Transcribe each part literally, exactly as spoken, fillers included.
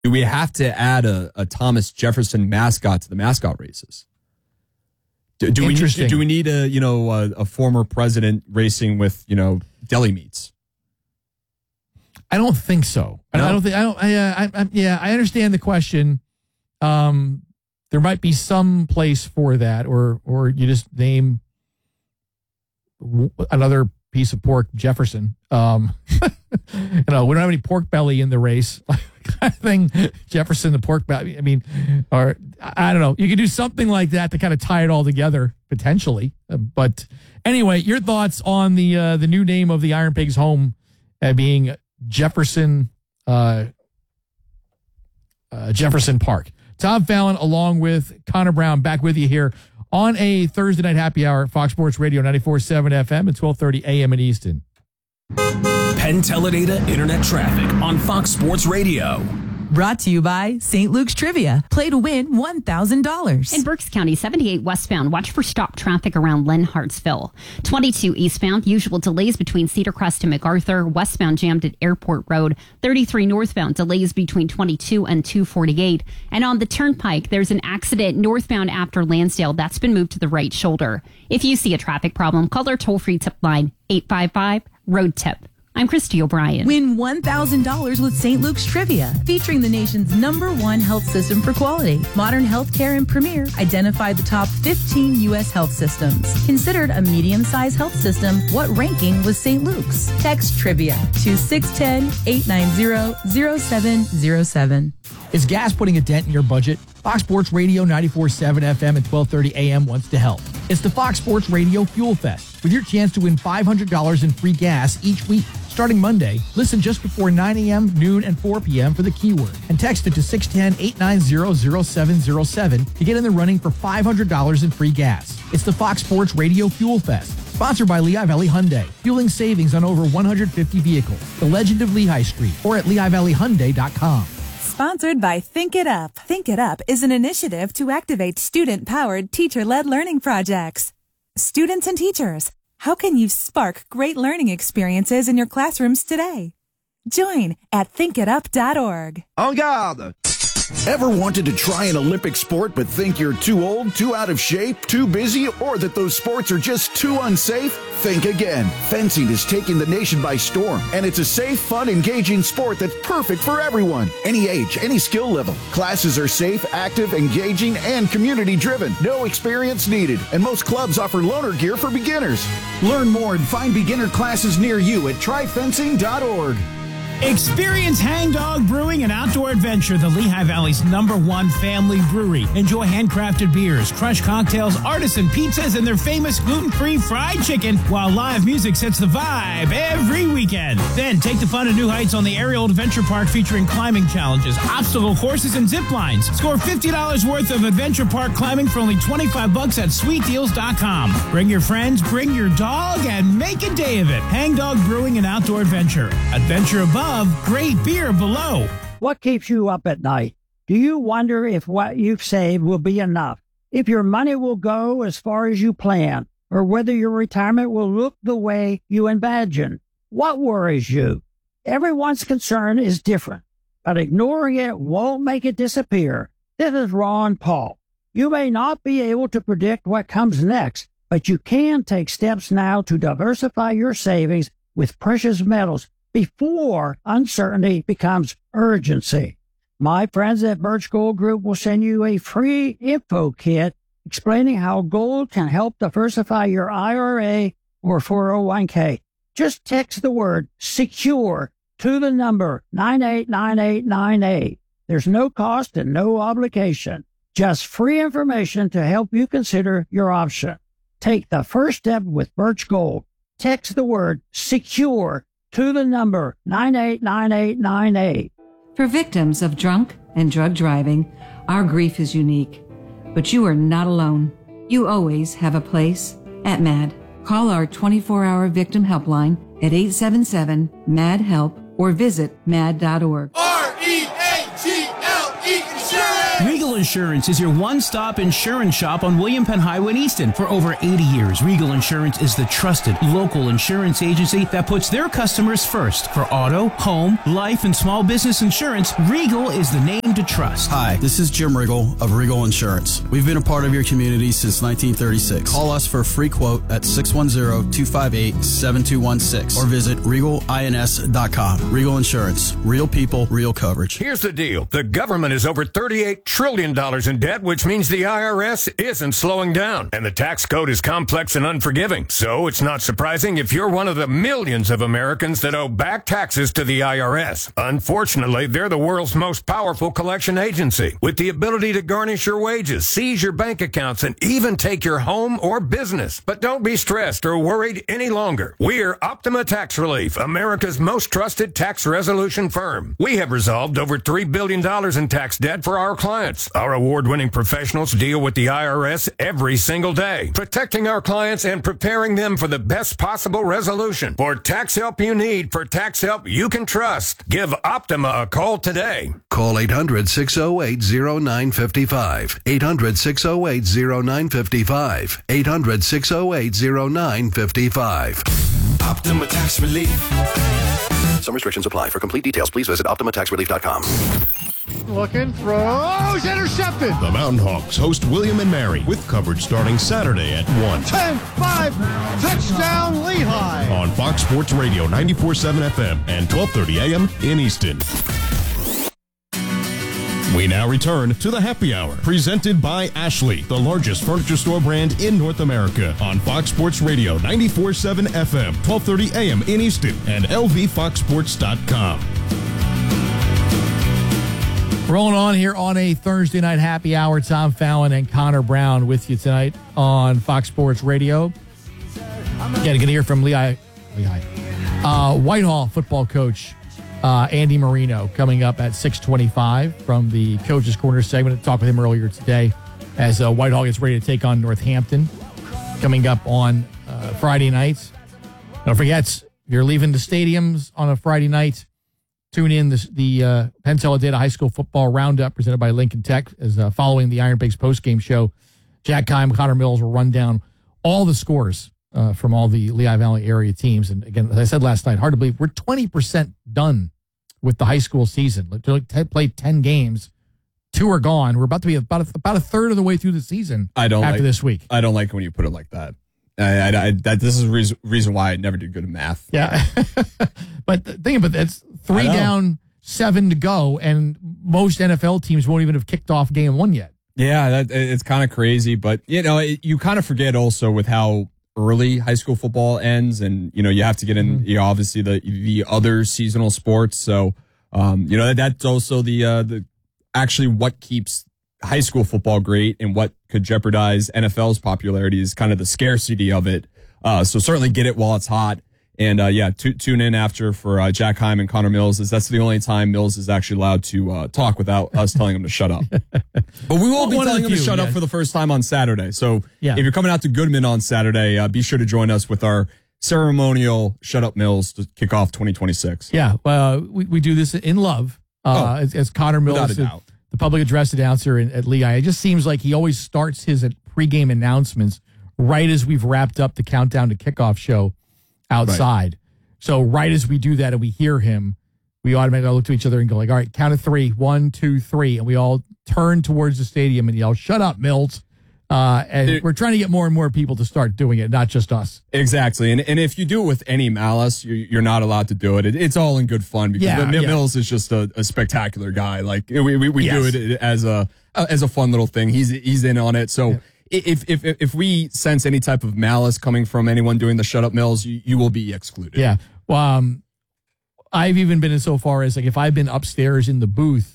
Do we have to add a, a Thomas Jefferson mascot to the mascot races? Do, do we need, do we need a you know a, a former president racing with you know deli meats? I don't think so. No? I don't think I don't. I, uh, I, I yeah, I understand the question. Um, there might be some place for that, or or you just name another piece of pork Jefferson. Um, you know, we don't have any pork belly in the race. Kind of thing, Jefferson, the pork belly. I mean, or I don't know. You could do something like that to kind of tie it all together potentially. Uh, but anyway, your thoughts on the uh, the new name of the Iron Pigs home uh, being Jefferson uh, uh, Jefferson Park. Tom Fallon, along with Connor Brown, back with you here on a Thursday night happy hour, Fox Sports Radio ninety-four point seven F M and twelve thirty A M in Easton. Penn Teledata Internet Traffic on Fox Sports Radio. Brought to you by Saint Luke's Trivia. Play to win one thousand dollars. In Berks County, seventy-eight westbound, watch for stop traffic around Lynn Hartsville. twenty-two eastbound, usual delays between Cedar Crest and MacArthur. Westbound jammed at Airport Road. thirty-three northbound, delays between twenty-two and two forty-eight. And on the Turnpike, there's an accident northbound after Lansdale. That's been moved to the right shoulder. If you see a traffic problem, call our toll-free tip line, eight five five, road tip. I'm Christy O'Brien. Win one thousand dollars with Saint Luke's Trivia, featuring the nation's number one health system for quality. Modern Healthcare and Premier identified the top fifteen U S health systems. Considered a medium-sized health system, what ranking was Saint Luke's? Text Trivia to six one zero, eight nine zero, zero seven zero seven. Is gas putting a dent in your budget? Fox Sports Radio ninety-four point seven F M and twelve thirty A M wants to help. It's the Fox Sports Radio Fuel Fest, with your chance to win five hundred dollars in free gas each week. Starting Monday, listen just before nine A M, noon, and four P M for the keyword, and text it to six one zero, eight nine zero, zero seven zero seven to get in the running for five hundred dollars in free gas. It's the Fox Sports Radio Fuel Fest, sponsored by Lehigh Valley Hyundai, fueling savings on over one hundred fifty vehicles. The legend of Lehigh Street, or at lehigh valley hyundai dot com. Sponsored by Think It Up. Think It Up is an initiative to activate student-powered, teacher-led learning projects. Students and teachers, how can you spark great learning experiences in your classrooms today? Join at think it up dot org. En garde! Ever wanted to try an Olympic sport but think you're too old, too out of shape, too busy, or that those sports are just too unsafe? Think again. Fencing is taking the nation by storm, and it's a safe, fun, engaging sport that's perfect for everyone. Any age, any skill level. Classes are safe, active, engaging, and community-driven. No experience needed, and most clubs offer loaner gear for beginners. Learn more and find beginner classes near you at try fencing dot org. Experience Hang Dog Brewing and Outdoor Adventure, the Lehigh Valley's number one family brewery. Enjoy handcrafted beers, crushed cocktails, artisan pizzas, and their famous gluten-free fried chicken, while live music sets the vibe every weekend. Then take the fun to new heights on the Aerial Adventure Park, featuring climbing challenges, obstacle courses, and zip lines. Score fifty dollars worth of Adventure Park climbing for only twenty-five bucks at sweet deals dot com. Bring your friends, bring your dog, and make a day of it. Hang Dog Brewing and Outdoor Adventure. Adventure above, great beer below. What keeps you up at night? Do you wonder if what you've saved will be enough? If your money will go as far as you plan? Or whether your retirement will look the way you imagine? What worries you? Everyone's concern is different, but ignoring it won't make it disappear. This is Ron Paul. You may not be able to predict what comes next, but you can take steps now to diversify your savings with precious metals before uncertainty becomes urgency. My friends at Birch Gold Group will send you a free info kit explaining how gold can help diversify your I R A or four oh one k. Just text the word SECURE to the number nine eight nine eight nine eight. There's no cost and no obligation. Just free information to help you consider your option. Take the first step with Birch Gold. Text the word SECURE to the number nine eight nine eight nine eight. For victims of drunk and drug driving, our grief is unique. But you are not alone. You always have a place at MAD. Call our twenty-four hour victim helpline at eight seven seven, M A D, HELP or visit mad dot org. R E A G L E Insurance! Regal Insurance is your one-stop insurance shop on William Penn Highway in Easton. For over eighty years, Regal Insurance is the trusted local insurance agency that puts their customers first. For auto, home, life, and small business insurance, Regal is the name to trust. Hi, this is Jim Riggle of Regal Insurance. We've been a part of your community since nineteen thirty-six. Call us for a free quote at six one zero, two five eight, seven two one six or visit regal ins dot com. Regal Insurance. Real people, real coverage. Here's the deal. The government is over thirty-eight trillion dollars in debt, which means the I R S isn't slowing down. And the tax code is complex and unforgiving. So it's not surprising if you're one of the millions of Americans that owe back taxes to the I R S. Unfortunately, they're the world's most powerful collection agency, with the ability to garnish your wages, seize your bank accounts, and even take your home or business. But don't be stressed or worried any longer. We're Optima Tax Relief, America's most trusted tax resolution firm. We have resolved over three billion dollars in tax debt for our clients. Our award-winning professionals deal with the I R S every single day, protecting our clients and preparing them for the best possible resolution. For tax help you need, for tax help you can trust, give Optima a call today. Call eight hundred, six oh eight, oh nine five five. eight hundred, six oh eight, oh nine five five. eight hundred, six oh eight, oh nine five five. Optima Tax Relief. Some restrictions apply. For complete details, please visit optima tax relief dot com. Looking, throws, intercepted. The Mountain Hawks host William and Mary with coverage starting Saturday at one. ten five, touchdown Lehigh. On Fox Sports Radio ninety-four point seven F M and twelve thirty A M in Easton. We now return to the Happy Hour, presented by Ashley, the largest furniture store brand in North America, on Fox Sports Radio ninety-four point seven F M, twelve thirty A M in Easton, and L V fox sports dot com. Rolling on here on a Thursday night happy hour. Tom Fallon and Connor Brown with you tonight on Fox Sports Radio. Yeah, going to hear from Lehigh, Lehigh. Uh, Whitehall football coach uh, Andy Marino coming up at six twenty-five from the Coach's Corner segment. I talked with him earlier today as uh, Whitehall gets ready to take on Northampton coming up on uh, Friday night. Don't forget, if you're leaving the stadiums on a Friday night, tune in the, the uh, Penn Teledata High School Football Roundup presented by Lincoln Tech as uh, following the Iron Pigs postgame show. Jack Keim, Connor Mills will run down all the scores uh, from all the Lehigh Valley area teams. And again, as I said last night, hard to believe we're twenty percent done with the high school season. They played ten games. Two are gone. We're about to be about a, about a third of the way through the season I don't after like, this week. I don't like when you put it like that. I, I, I, that this is the reason, reason why I never do good at math. Yeah. But the thing about that's three down, seven to go, and most N F L teams won't even have kicked off game one yet. Yeah, that, it's kind of crazy. But, you know, it, you kind of forget also with how early high school football ends. And, you know, you have to get in, mm-hmm. you know, obviously the the other seasonal sports. So, um, you know, that, that's also the uh, the actually what keeps high school football great and what could jeopardize N F L's popularity is kind of the scarcity of it. Uh, so certainly get it while it's hot. And, uh, yeah, t- tune in after for uh, Jack Keim and Connor Mills, as that's the only time Mills is actually allowed to uh, talk without us telling him to shut up. But we will be One telling him few, to shut yeah. up for the first time on Saturday. So yeah. if you're coming out to Goodman on Saturday, uh, be sure to join us with our ceremonial Shut Up Mills to kick off twenty twenty-six. Yeah, uh, we, we do this in love, uh, oh, as, as Connor Mills, the, the public address announcer in, at Lehigh. It just seems like he always starts his pregame announcements right as we've wrapped up the countdown to kickoff show outside. Right. So right as we do that and we hear him, we automatically look to each other and go like, all right, count of three, one, two, three. And we all turn towards the stadium and yell, shut up, Mills. Uh, and Dude. We're trying to get more and more people to start doing it, not just us. Exactly. And and if you do it with any malice, you're, you're not allowed to do it. it. It's all in good fun because yeah, yeah. Mills is just a, a spectacular guy. Like we we, we yes. do it as a as a fun little thing. He's he's in on it. So yeah. if, if if if we sense any type of malice coming from anyone doing the shut up Mills, you, you will be excluded. Yeah. Well, um, I've even been in so far as like if I've been upstairs in the booth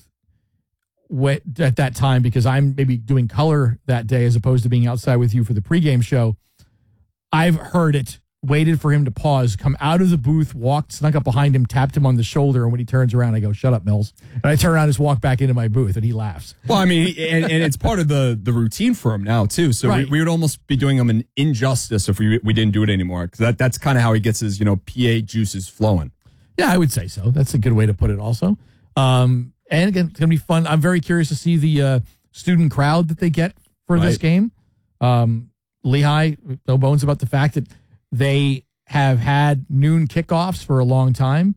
at that time because I'm maybe doing color that day as opposed to being outside with you for the pregame show, I've heard it, waited for him to pause, come out of the booth, walked, snuck up behind him, tapped him on the shoulder, and when he turns around, I go, shut up, Mills. And I turn around and just walk back into my booth, and he laughs. Well, I mean, and, and it's part of the, the routine for him now, too. So right. we, we would almost be doing him an injustice if we we didn't do it anymore, because that, that's kind of how he gets his, you know, P A juices flowing. Yeah, I would say so. That's a good way to put it also. Um, and again, it's going to be fun. I'm very curious to see the uh, student crowd that they get for this Right. game. Um, Lehigh, no bones about the fact that they have had noon kickoffs for a long time.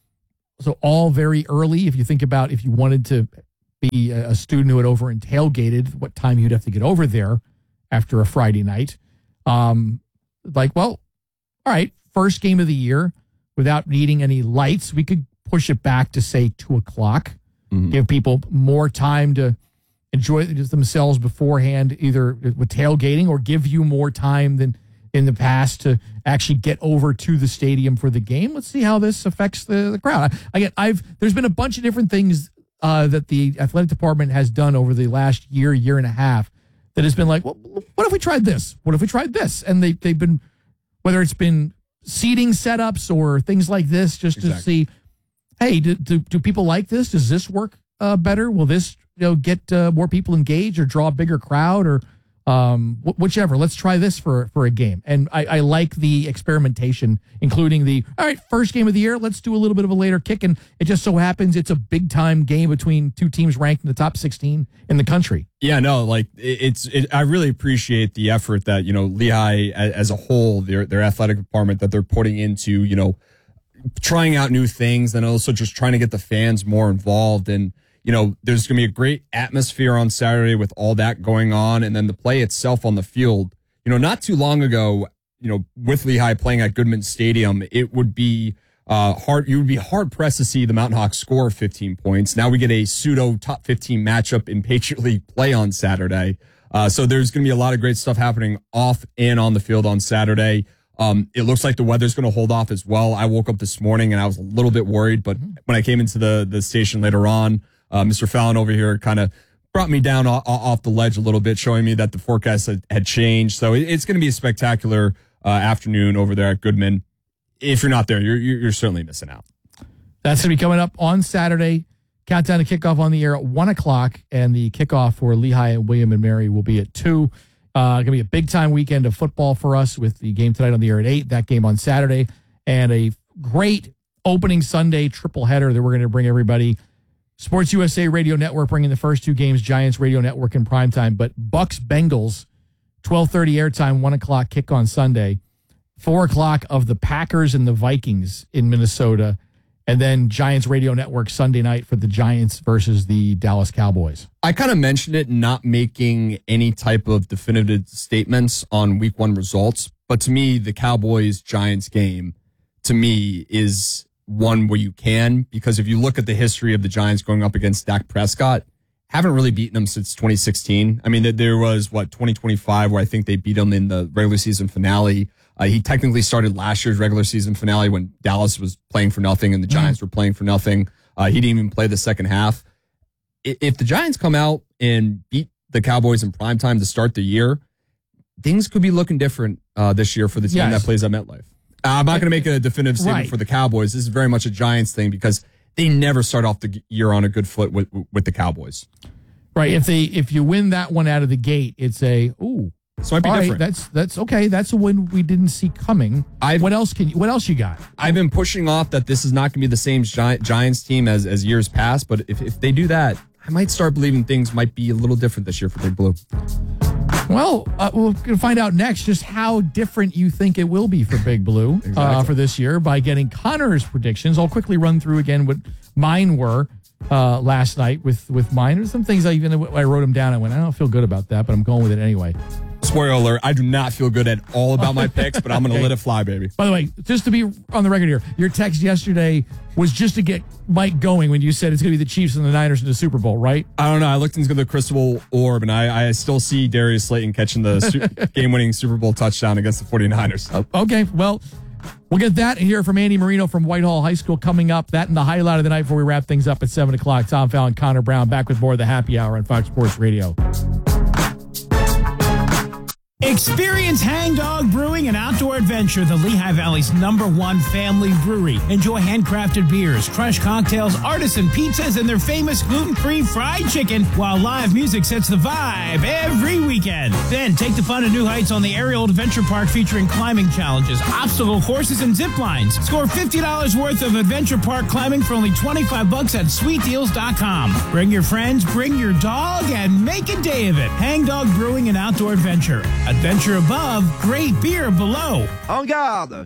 So all very early. If you think about if you wanted to be a student who had over and tailgated, what time you'd have to get over there after a Friday night. Um, like, well, all right, first game of the year without needing any lights, we could push it back to, say, two o'clock, mm-hmm. give people more time to enjoy themselves beforehand, either with tailgating or give you more time than in the past to actually get over to the stadium for the game. Let's see how this affects the, the crowd. Again, I've there's been a bunch of different things uh, that the athletic department has done over the last year, year and a half that has been like, well, what if we tried this? What if we tried this? And they, they've been, whether it's been seating setups or things like this, just exactly. to see, hey, do, do, do people like this? Does this work uh, better? Will this you know get uh, more people engaged or draw a bigger crowd or um, wh- whichever? Let's try this for, for a game. And I, I like the experimentation, including the, all right, first game of the year, let's do a little bit of a later kick. And it just so happens it's a big time game between two teams ranked in the top sixteen in the country. Yeah, no, like it, it's, it, I really appreciate the effort that, you know, Lehigh as, as a whole, their, their athletic department that they're putting into, you know, trying out new things and also just trying to get the fans more involved. And, you know, there's going to be a great atmosphere on Saturday with all that going on. And then the play itself on the field, you know, not too long ago, you know, with Lehigh playing at Goodman Stadium, it would be uh, hard. You would be hard pressed to see the Mountain Hawks score fifteen points. Now we get a pseudo top fifteen matchup in Patriot League play on Saturday. Uh, so there's going to be a lot of great stuff happening off and on the field on Saturday. Um, it looks like the weather's going to hold off as well. I woke up this morning and I was a little bit worried, but mm-hmm. when I came into the, the station later on, Uh, Mister Fallon over here kind of brought me down off, off the ledge a little bit, showing me that the forecast had, had changed. So it, it's going to be a spectacular uh, afternoon over there at Goodman. If you're not there, you're you're certainly missing out. That's going to be coming up on Saturday. Countdown to kickoff on the air at one o'clock, and the kickoff for Lehigh and William and Mary will be at two. Uh, going to be a big time weekend of football for us with the game tonight on the air at eight, that game on Saturday, and a great opening Sunday triple header that we're going to bring everybody. Sports U S A Radio Network bringing the first two games, Giants Radio Network in primetime, but Bucks Bengals, twelve thirty airtime, one o'clock kick on Sunday, four o'clock of the Packers and the Vikings in Minnesota, and then Giants Radio Network Sunday night for the Giants versus the Dallas Cowboys. I kind of mentioned it not making any type of definitive statements on week one results, but to me, the Cowboys-Giants game, to me, is one where you can, because if you look at the history of the Giants going up against Dak Prescott, haven't really beaten them since twenty sixteen. I mean, there was, what, twenty twenty-five, where I think they beat them in the regular season finale. Uh, he technically started last year's regular season finale when Dallas was playing for nothing and the Giants mm. were playing for nothing. Uh, he didn't even play the second half. If the Giants come out and beat the Cowboys in primetime to start the year, things could be looking different uh, this year for the team yes. that plays at MetLife. I'm not going to make a definitive statement right. for the Cowboys. This is very much a Giants thing because they never start off the year on a good foot with with the Cowboys. Right. If they if you win that one out of the gate, it's a ooh. So it might be right, different. That's that's okay. That's a win we didn't see coming. I've, what else can you? What else you got? I've been pushing off that this is not going to be the same Gi- Giants team as as years past. But if if they do that, I might start believing things might be a little different this year for Big Blue. Well, uh, we're going to find out next just how different you think it will be for Big Blue exactly. uh, for this year by getting Connor's predictions. I'll quickly run through again what mine were uh, last night with, with mine. There's some things I even I wrote them down. I went, I don't feel good about that, but I'm going with it anyway. Spoiler alert, I do not feel good at all about my picks, but I'm going to okay. let it fly, baby. By the way, just to be on the record here, your text yesterday was just to get Mike going when you said it's going to be the Chiefs and the Niners in the Super Bowl, right? I don't know. I looked into the crystal orb, and I, I still see Darius Slayton catching the su- game-winning Super Bowl touchdown against the 49ers. Okay, well, we'll get that and hear from Andy Marino from Whitehall High School coming up. That and the highlight of the night before we wrap things up at seven o'clock. Tom Fallon, Connor Brown, back with more of the Happy Hour on Fox Sports Radio. Experience Hangdog Brewing and Outdoor Adventure, the Lehigh Valley's number one family brewery. Enjoy handcrafted beers, crushed cocktails, artisan pizzas, and their famous gluten-free fried chicken, while live music sets the vibe every weekend. Then take the fun to new heights on the Aerial Adventure Park, featuring climbing challenges, obstacle courses, and zip lines. Score fifty dollars worth of Adventure Park climbing for only twenty-five bucks at sweet deals dot com. Bring your friends, bring your dog, and make a day of it. Hangdog Brewing and Outdoor Adventure. Adventure above, great beer below. En garde!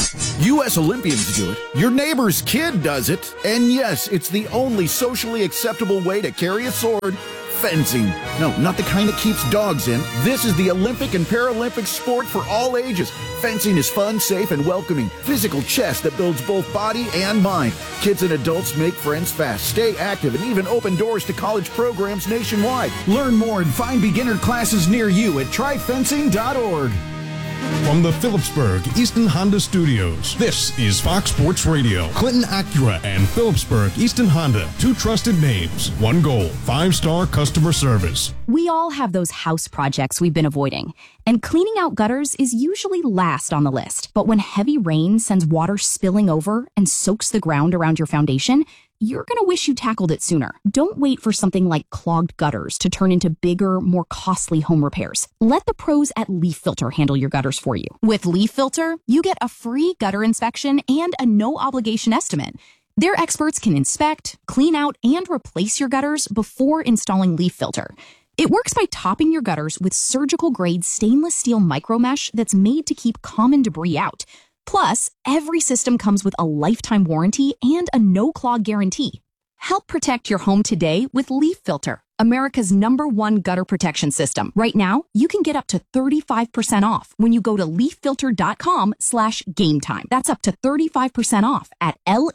U S Olympians do it. Your neighbor's kid does it. And yes, it's the only socially acceptable way to carry a sword. Fencing. No, not the kind that keeps dogs in. This is the Olympic and Paralympic sport for all ages. Fencing is fun, safe, and welcoming. Physical chess that builds both body and mind. Kids and adults make friends fast, stay active, and even open doors to college programs nationwide. Learn more and find beginner classes near you at try fencing dot org. From the Phillipsburg Easton Honda Studios, this is Fox Sports Radio. Clinton Acura and Phillipsburg Easton Honda, two trusted names, one goal, five-star customer service. We all have those house projects we've been avoiding, and cleaning out gutters is usually last on the list. But when heavy rain sends water spilling over and soaks the ground around your foundation, you're going to wish you tackled it sooner. Don't wait for something like clogged gutters to turn into bigger, more costly home repairs. Let the pros at Leaf Filter handle your gutters for you. With Leaf Filter, you get a free gutter inspection and a no-obligation estimate. Their experts can inspect, clean out, and replace your gutters before installing Leaf Filter. It works by topping your gutters with surgical-grade stainless steel micromesh that's made to keep common debris out. Plus, every system comes with a lifetime warranty and a no-clog guarantee. Help protect your home today with Leaf Filter, America's number one gutter protection system. Right now, you can get up to thirty-five percent off when you go to leaf filter dot com slash game time. That's up to thirty-five percent off at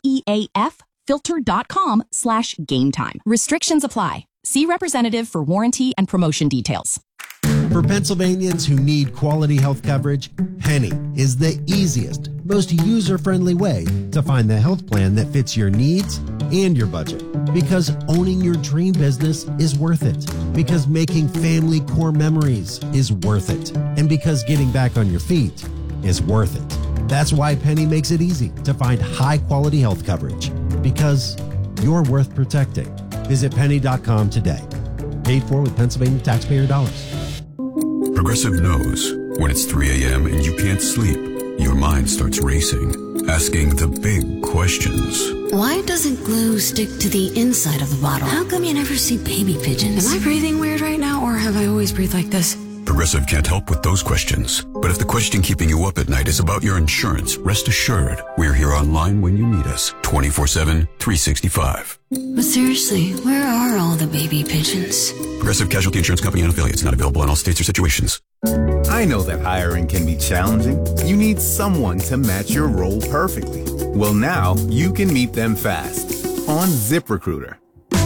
leaf filter dot com slash game time. Restrictions apply. See representative for warranty and promotion details. For Pennsylvanians who need quality health coverage, Penny is the easiest, most user-friendly way to find the health plan that fits your needs and your budget. Because owning your dream business is worth it. Because making family core memories is worth it. And because getting back on your feet is worth it. That's why Penny makes it easy to find high-quality health coverage. Because you're worth protecting. Visit penny dot com today. Paid for with Pennsylvania taxpayer dollars. Progressive knows when it's three a.m. and you can't sleep, your mind starts racing, asking the big questions. Why doesn't glue stick to the inside of the bottle? How come you never see baby pigeons? Am I breathing weird right now, or have I always breathed like this? Progressive can't help with those questions. But if the question keeping you up at night is about your insurance, rest assured, we're here online when you need us, twenty-four seven, three sixty-five. But seriously, where are all the baby pigeons? Progressive Casualty Insurance Company and affiliates, not available in all states or situations. I know that hiring can be challenging. You need someone to match your role perfectly. Well, now you can meet them fast on ZipRecruiter.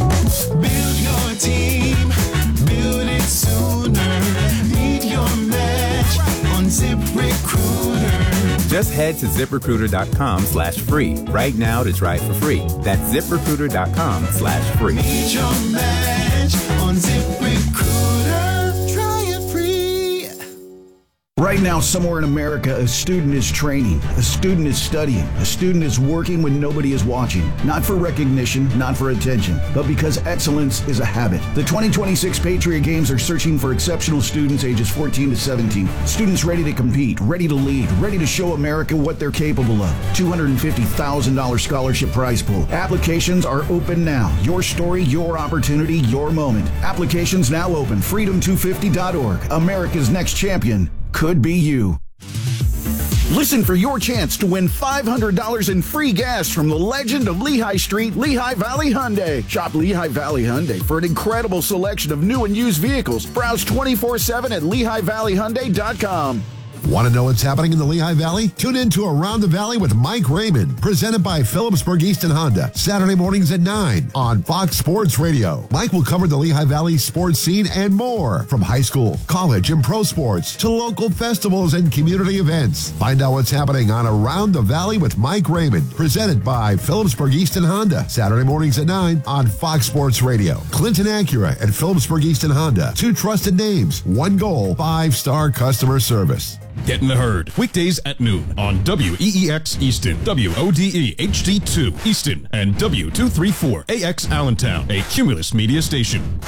Build your team, build it sooner. Meet your match on ZipRecruiter. Just head to ZipRecruiter.com slash free right now to try it for free. That's ZipRecruiter.com slash free. Meet your match on ZipRecruiter. Try it free. Right now, somewhere in America, a student is training, a student is studying, a student is working when nobody is watching. Not for recognition, not for attention, but because excellence is a habit. The twenty twenty-six Patriot Games are searching for exceptional students ages fourteen to seventeen. Students ready to compete, ready to lead, ready to show America what they're capable of. two hundred fifty thousand dollars scholarship prize pool. Applications are open now. Your story, your opportunity, your moment. Applications now open. freedom two fifty dot org. America's next champion could be you. Listen for your chance to win five hundred dollars in free gas from the legend of Lehigh Street, Lehigh Valley Hyundai. Shop Lehigh Valley Hyundai for an incredible selection of new and used vehicles. Browse twenty-four seven at lehigh valley hyundai dot com. Want to know what's happening in the Lehigh Valley? Tune in to Around the Valley with Mike Raymond, presented by Phillipsburg Easton Honda, Saturday mornings at nine on Fox Sports Radio. Mike will cover the Lehigh Valley sports scene and more, from high school, college, and pro sports to local festivals and community events. Find out what's happening on Around the Valley with Mike Raymond, presented by Phillipsburg Easton Honda, Saturday mornings at nine on Fox Sports Radio. Clinton Acura and Phillipsburg Easton Honda, two trusted names, one goal, five-star customer service. Get in the herd. Weekdays at noon on W E E X Easton, W O D E H D two Easton, and W two thirty-four A X Allentown, a Cumulus media station.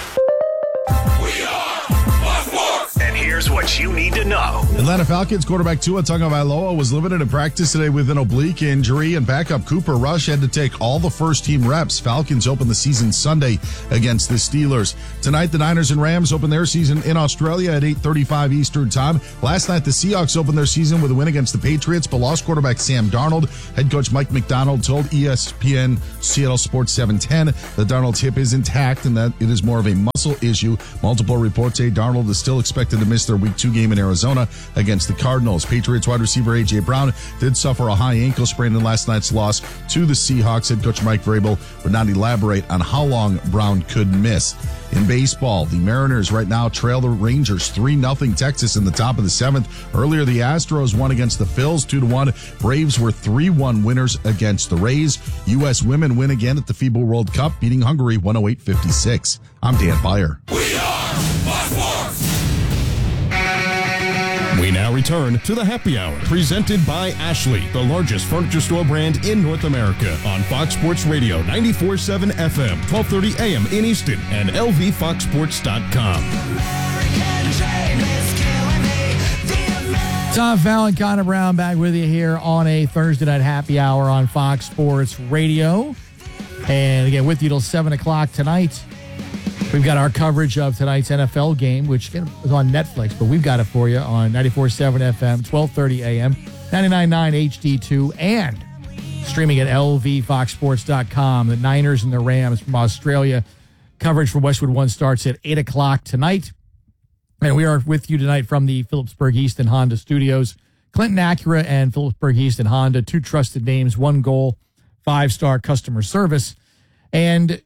And here's what you need to know. Atlanta Falcons quarterback Tua Tagovailoa was limited in practice today with an oblique injury, and backup Cooper Rush had to take all the first-team reps. Falcons open the season Sunday against the Steelers. Tonight, the Niners and Rams open their season in Australia at eight thirty-five Eastern Time. Last night, the Seahawks opened their season with a win against the Patriots, but lost quarterback Sam Darnold. Head coach Mike McDonald told E S P N Seattle Sports seven ten that Darnold's hip is intact and that it is more of a muscle issue. Multiple reports say Darnold is still expected to miss their week two game in Arizona against the Cardinals. Patriots wide receiver A J Brown did suffer a high ankle sprain in last night's loss to the Seahawks. Head coach Mike Vrabel would not elaborate on how long Brown could miss. In baseball, the Mariners right now trail the Rangers three nothing Texas in the top of the seventh. Earlier, the Astros won against the Phils two to one. Braves were three one winners against the Rays. U S women win again at the FIBA World Cup, beating Hungary one oh eight fifty-six. I'm Dan Beyer. We are Fox Sports. We now return to the Happy Hour, presented by Ashley, the largest furniture store brand in North America, on Fox Sports Radio, ninety-four point seven F M, twelve thirty A M in Easton, and L V fox sports dot com. Tom Fallon, Connor Brown back with you here on a Thursday night happy hour on Fox Sports Radio. And again, with you till seven o'clock tonight. We've got our coverage of tonight's N F L game, which is on Netflix, but we've got it for you on ninety-four point seven F M, twelve thirty A M, ninety-nine point nine H D two, and streaming at L V fox sports dot com. The Niners and the Rams from Australia. Coverage for Westwood One starts at eight o'clock tonight. And we are with you tonight from the Phillipsburg Easton Honda studios. Clinton Acura and Phillipsburg Easton Honda, two trusted names, one goal, five-star customer service. And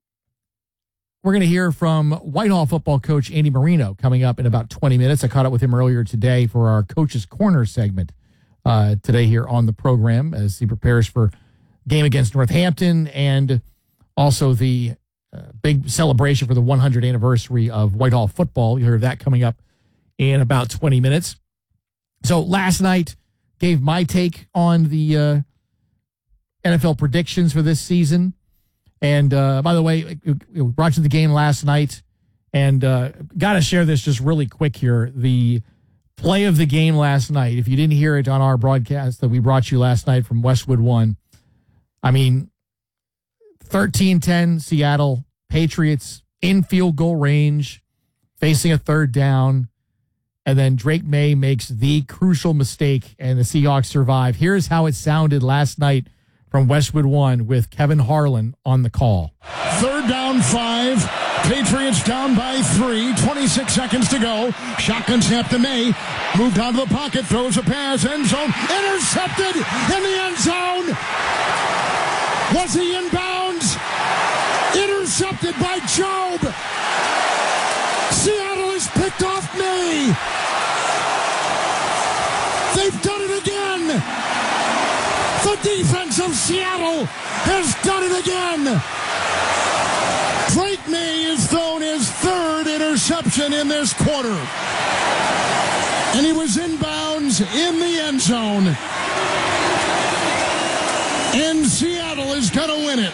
we're going to hear from Whitehall football coach Andy Marino coming up in about twenty minutes. I caught up with him earlier today for our Coach's Corner segment uh, today here on the program as he prepares for game against Northampton and also the uh, big celebration for the one hundredth anniversary of Whitehall football. You'll hear that coming up in about twenty minutes. So last night gave my take on the uh, N F L predictions for this season. And uh, by the way, we brought you the game last night, and uh, got to share this just really quick here. The play of the game last night, if you didn't hear it on our broadcast that we brought you last night from Westwood One, I mean, thirteen ten Seattle, Patriots in field goal range, facing a third down, and then Drake May makes the crucial mistake, and the Seahawks survive. Here's how it sounded last night from Westwood One with Kevin Harlan on the call. Third down, five. Patriots down by three. twenty-six seconds to go. Shotgun snap to May. Moved out of the pocket. Throws a pass. End zone. Intercepted in the end zone. Was he in bounds? Intercepted by Job. Seattle has picked off May. They've done it again. The defense of Seattle has done it again. Drake May is thrown his third interception in this quarter. And he was inbounds in the end zone. And Seattle is going to win it.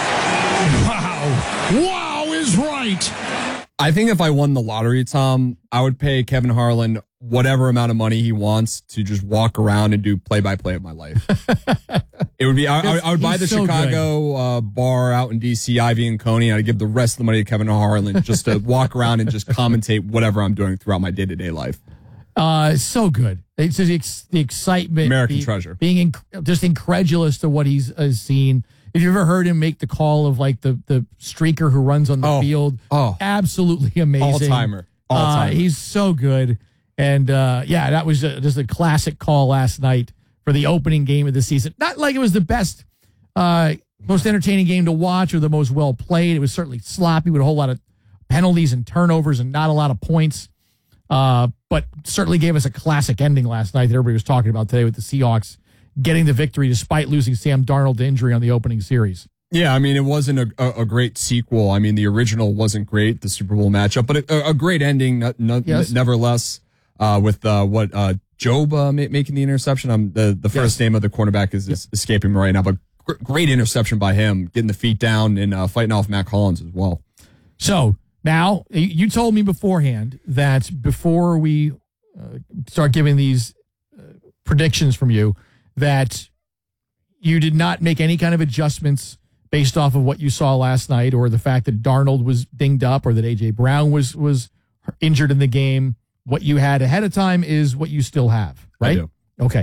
Wow. Wow is right. I think if I won the lottery, Tom, I would pay Kevin Harlan whatever amount of money he wants to just walk around and do play-by-play of my life. It would be, I, I, I would buy the so Chicago uh, bar out in D C, Ivy and Coney, and I'd give the rest of the money to Kevin Harlan just to walk around and just commentate whatever I'm doing throughout my day-to-day life. Uh, so good. It's just the, ex- the excitement. American the, treasure. Being inc- just incredulous to what he's uh, seen. If you've ever heard him make the call of like the, the streaker who runs on the oh, field, oh, absolutely amazing. All-timer. All-timer. Uh, he's so good. And, uh, yeah, that was a, just a classic call last night for the opening game of the season. Not like it was the best, uh, most entertaining game to watch or the most well played. It was certainly sloppy with a whole lot of penalties and turnovers and not a lot of points. Uh, but certainly gave us a classic ending last night that everybody was talking about today with the Seahawks getting the victory despite losing Sam Darnold to injury on the opening series. Yeah, I mean, it wasn't a, a, a great sequel. I mean, the original wasn't great, the Super Bowl matchup, but a, a great ending, no, no, yes. nevertheless, uh, with uh, what uh, Job uh, ma- making the interception. Um, the, the first yes. name of the cornerback is, is escaping me right now, but gr- great interception by him, getting the feet down and uh, fighting off Mac Hollins as well. So now, you told me beforehand that before we uh, start giving these uh, predictions from you, that you did not make any kind of adjustments based off of what you saw last night or the fact that Darnold was dinged up or that A J. Brown was was injured in the game. What you had ahead of time is what you still have, right? I do. Okay.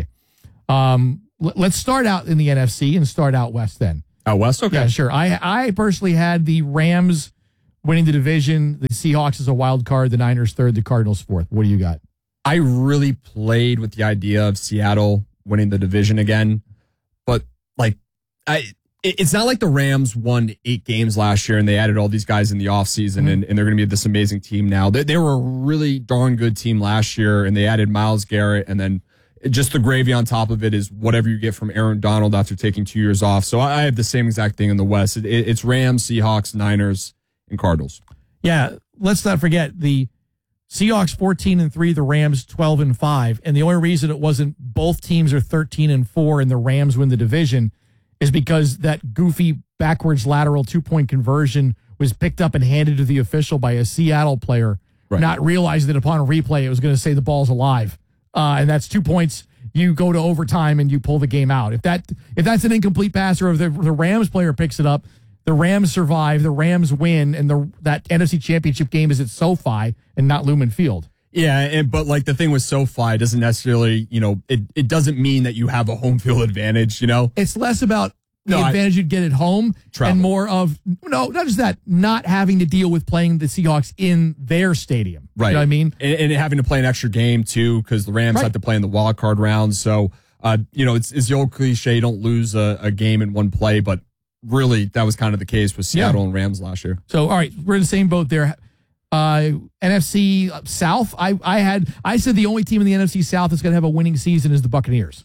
Um, l- let's start out in the N F C and start out west then. Out west? Okay. Yeah, sure. I, I personally had the Rams winning the division, the Seahawks as a wild card, the Niners third, the Cardinals fourth. What do you got? I really played with the idea of Seattle winning the division again, but like I, it's not like the Rams won eight games last year and they added all these guys in the offseason mm-hmm. and, and they're going to be this amazing team now. They, they were a really darn good team last year and they added Myles Garrett and then just the gravy on top of it is whatever you get from Aaron Donald after taking two years off. So I, I have the same exact thing in the West. It, it, it's Rams, Seahawks, Niners, and Cardinals. Yeah, let's not forget the Seahawks fourteen and three, the Rams twelve and five, and the only reason it wasn't both teams are thirteen and four and the Rams win the division is because that goofy backwards lateral two-point conversion was picked up and handed to the official by a Seattle player, right. not realizing that upon replay it was going to say the ball's alive. Uh, and that's two points. You go to overtime and you pull the game out. If that if that's an incomplete pass or if the, the Rams player picks it up, the Rams survive, the Rams win, and the that N F C Championship game is at SoFi and not Lumen Field. Yeah, and, but like the thing with SoFi doesn't necessarily, you know, it, it doesn't mean that you have a home field advantage, you know? It's less about the no, advantage I, you'd get at home travel. and more of, no, not just that, not having to deal with playing the Seahawks in their stadium. Right. You know what I mean? And, and having to play an extra game, too, because the Rams right. have to play in the wild card round. So, uh, you know, it's, it's the old cliche, you don't lose a, a game in one play, but really that was kind of the case with Seattle yeah. and Rams last year. So, all right, we're in the same boat there. Uh, N F C South, I, I had, I said the only team in the N F C South that's going to have a winning season is the Buccaneers.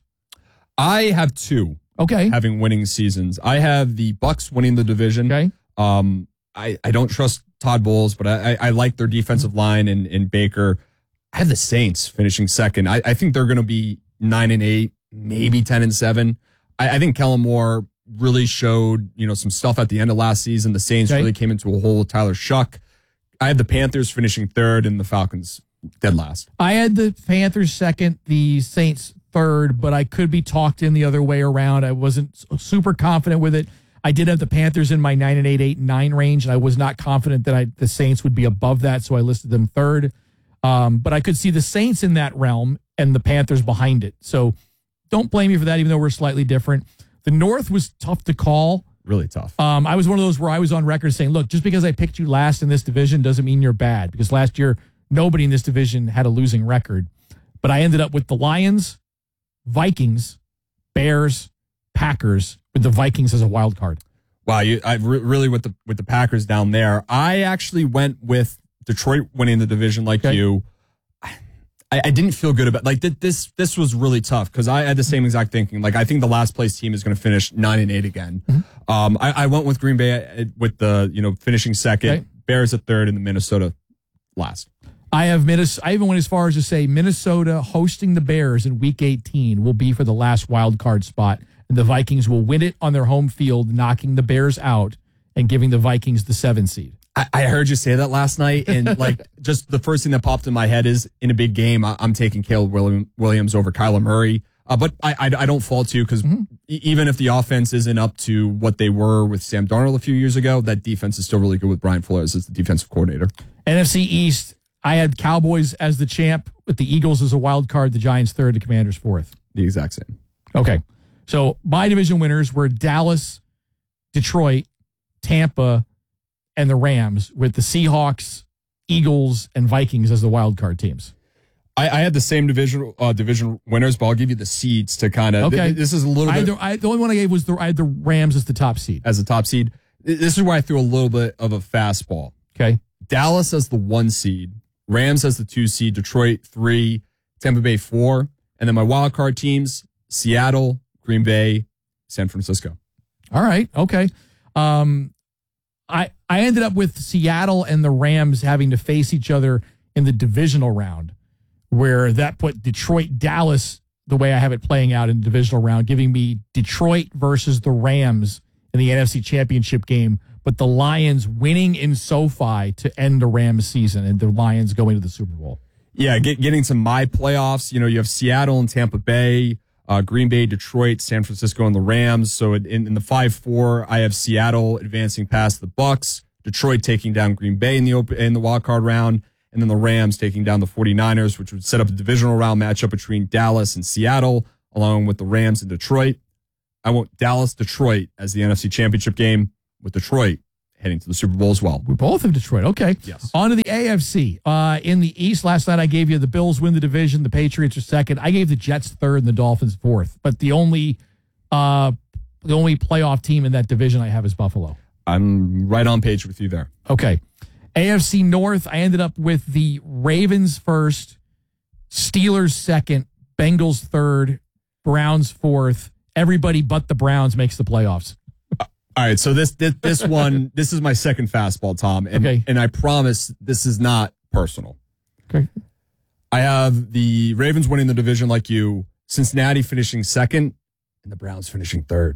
I have two. Okay. Having winning seasons. I have the Bucs winning the division. Okay. Um, I, I don't trust Todd Bowles, but I, I like their defensive line and, and Baker. I have the Saints finishing second. I, I think they're going to be nine and eight, maybe ten and seven. I, I think Kellen Moore really showed, you know, some stuff at the end of last season. The Saints okay. really came into a hole with Tyler Shuck. I had the Panthers finishing third and the Falcons dead last. I had the Panthers second, the Saints third, but I could be talked in the other way around. I wasn't super confident with it. I did have the Panthers in my nine and eight, eight and nine range, and I was not confident that I, the Saints would be above that, so I listed them third. Um, but I could see the Saints in that realm and the Panthers behind it. So don't blame me for that, even though we're slightly different. The North was tough to call. Really tough. Um, I was one of those where I was on record saying, look, just because I picked you last in this division doesn't mean you're bad, because last year nobody in this division had a losing record. But I ended up with the Lions, Vikings, Bears, Packers, with the Vikings as a wild card. Wow, you I re- really with the with the Packers down there. I actually went with Detroit winning the division like okay. you. I, I didn't feel good about like th- this. This was really tough because I had the same exact thinking. Like I think the last place team is going to finish nine and eight again. Mm-hmm. Um, I, I went with Green Bay with the you know finishing second, okay. Bears at third, and the Minnesota last. I have Minnesota. I even went as far as to say Minnesota hosting the Bears in Week eighteen will be for the last wild card spot, and the Vikings will win it on their home field, knocking the Bears out and giving the Vikings the seven seed. I, I heard you say that last night, and like just the first thing that popped in my head is in a big game, I, I'm taking Caleb William, Williams over Kyler Murray. Uh, but I, I I don't fault you because mm-hmm. e- even if the offense isn't up to what they were with Sam Darnold a few years ago, that defense is still really good with Brian Flores as the defensive coordinator. N F C East. I had Cowboys as the champ, with the Eagles as a wild card, the Giants third, the Commanders fourth. The exact same. Okay. So my division winners were Dallas, Detroit, Tampa, and the Rams, with the Seahawks, Eagles, and Vikings as the wild card teams. I, I had the same division uh, division winners, but I'll give you the seeds to kind of. Okay. Th- this is a little I bit. had the, I, the only one I gave was the I had the Rams as the top seed. As a top seed. This is where I threw a little bit of a fastball. Okay. Dallas as the one seed, Rams as the two seed, Detroit three, Tampa Bay four, and then my wild card teams: Seattle, Green Bay, San Francisco. All right. Okay. Um, I I ended up with Seattle and the Rams having to face each other in the divisional round, where that put Detroit, Dallas, the way I have it playing out in the divisional round, giving me Detroit versus the Rams in the N F C Championship game, but the Lions winning in SoFi to end the Rams season and the Lions going to the Super Bowl. Yeah, get, getting to my playoffs, you know, you have Seattle and Tampa Bay, uh, Green Bay, Detroit, San Francisco, and the Rams. So in, in the five four, I have Seattle advancing past the Bucks, Detroit taking down Green Bay in the open, in the wild card round, and then the Rams taking down the 49ers, which would set up a divisional round matchup between Dallas and Seattle, along with the Rams and Detroit. I want Dallas, Detroit as the N F C Championship game, with Detroit heading to the Super Bowl as well. We both have Detroit. Okay. Yes. On to the A F C. Uh, in the East, last night I gave you the Bills win the division, the Patriots are second. I gave the Jets third and the Dolphins fourth. But the only uh, the only playoff team in that division I have is Buffalo. I'm right on page with you there. Okay. A F C North, I ended up with the Ravens first, Steelers second, Bengals third, Browns fourth. Everybody but the Browns makes the playoffs. All right, so this this, this one, this is my second fastball, Tom, and Okay. and I promise this is not personal. Okay. I have the Ravens winning the division like you, Cincinnati finishing second, and the Browns finishing third.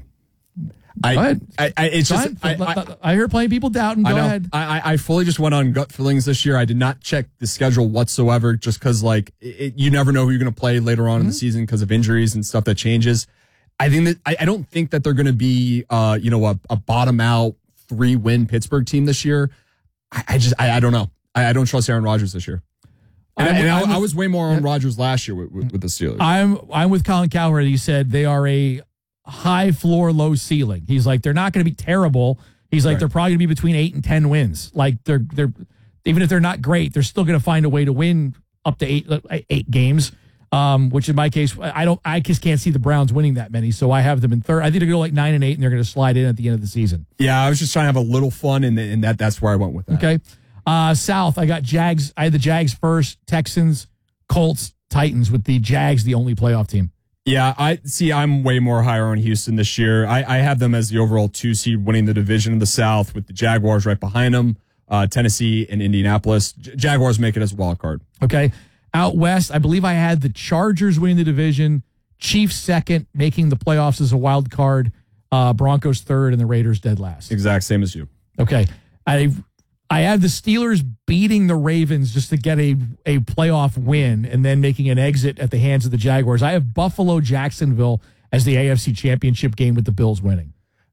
I, Go ahead. I, I it's just Fine. I, I, I heard plenty of people doubting. Go I know. ahead. I, I I fully just went on gut feelings this year. I did not check the schedule whatsoever, just because like it, you never know who you're going to play later on Mm-hmm. in the season because of injuries and stuff that changes. I think that I, I don't think that they're going to be uh you know a, a bottom out three win Pittsburgh team this year. I, I just I, I don't know. I, I don't trust Aaron Rodgers this year. And, I'm- and I, I'm I with- was way more on Rodgers last year with, with, with the Steelers. I'm I'm with Colin Cowherd. He said they are a high floor, low ceiling. He's like they're not going to be terrible. He's like Right. they're probably going to be between eight and ten wins. Like they're they're even if they're not great, they're still going to find a way to win up to eight eight games. Um, which in my case, I don't I just can't see the Browns winning that many. So I have them in third. I think they're going to go like nine and eight, and they're going to slide in at the end of the season. Yeah, I was just trying to have a little fun, and, and that that's where I went with that. Okay. Uh, South, I got Jags. I had the Jags first, Texans, Colts, Titans, with the Jags the only playoff team. Yeah, I see. I'm way more higher on Houston this year. I, I have them as the overall two seed, winning the division in the South, with the Jaguars right behind them, uh, Tennessee and Indianapolis. J- Jaguars make it as a wild card. Okay. Out West, I believe I had the Chargers winning the division, Chiefs second, making the playoffs as a wild card, uh, Broncos third, and the Raiders dead last. Exact same as you. Okay. I I had the Steelers beating the Ravens just to get a, a playoff win and then making an exit at the hands of the Jaguars. I have Buffalo, Jacksonville as the A F C Championship game with the Bills winning.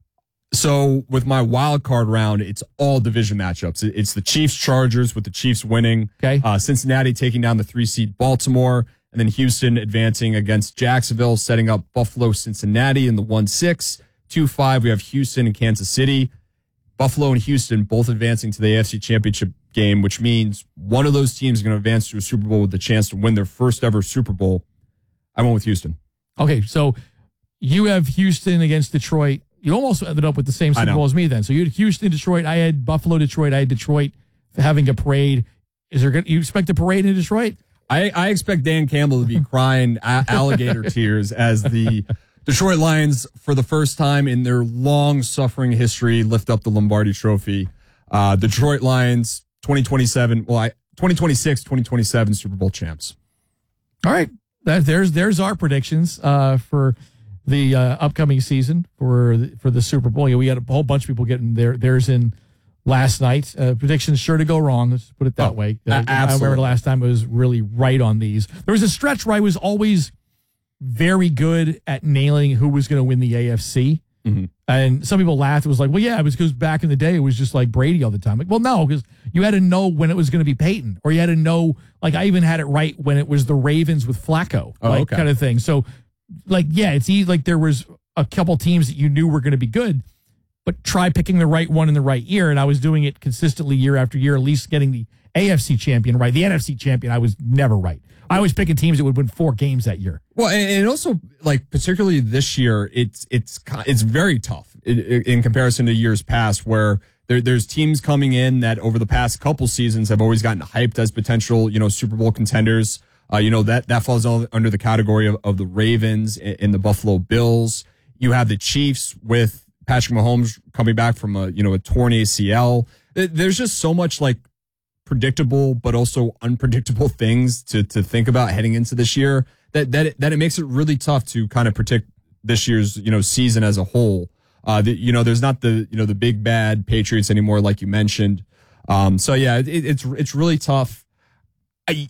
So with my wild card round, it's all division matchups. It- It's the Chiefs Chargers with the Chiefs winning. Okay. Uh, Cincinnati taking down the three seed Baltimore, and then Houston advancing against Jacksonville, setting up Buffalo, Cincinnati in the one six. two five, we have Houston and Kansas City. Buffalo and Houston both advancing to the A F C Championship game, which means one of those teams is going to advance to a Super Bowl with the chance to win their first ever Super Bowl. I went with Houston. Okay, so you have Houston against Detroit. You almost ended up with the same I Super know. Bowl as me then. So you had Houston, Detroit. I had Buffalo, Detroit. I had Detroit having a parade. Is there gonna, you expect a parade in Detroit? I, I expect Dan Campbell to be crying a- alligator tears as the Detroit Lions, for the first time in their long-suffering history, lift up the Lombardi Trophy. Uh, Detroit Lions, twenty twenty-seven, well, I, twenty twenty-six, twenty twenty-seven Super Bowl champs. All right, that, there's there's our predictions uh, for the uh, upcoming season for the, for the Super Bowl. Yeah, we had a whole bunch of people getting their theirs in last night. Uh, predictions sure to go wrong. Let's put it that Oh, way. a- Uh, I remember absolutely. the last time I was really right on these. There was a stretch where I was always very good at nailing who was going to win the A F C. Mm-hmm. And some people laughed. It was like, well, yeah, it was because back in the day, it was just like Brady all the time. Like, well, no, because you had to know when it was going to be Peyton, or you had to know, like, I even had it right when it was the Ravens with Flacco, Oh, like, okay. kind of thing. So, like, yeah, it's easy. Like, there was a couple teams that you knew were going to be good, but try picking the right one in the right year. And I was doing it consistently year after year, at least getting the A F C champion right. The N F C champion, I was never right. I was picking teams that would win four games that year. Well, and, and also, like, particularly this year, it's it's it's very tough in, in comparison to years past, where there, there's teams coming in that over the past couple seasons have always gotten hyped as potential, you know, Super Bowl contenders. Uh, you know, that, that falls all under the category of, of the Ravens and, and the Buffalo Bills. You have the Chiefs with Patrick Mahomes coming back from a, you know, a torn A C L. There's just so much, like, predictable but also unpredictable things to to think about heading into this year that that it, that it makes it really tough to kind of predict this year's, you know, season as a whole. Uh, the, you know, there's not the, you know, the big bad Patriots anymore, like you mentioned. Um, so yeah, it, it's it's really tough. I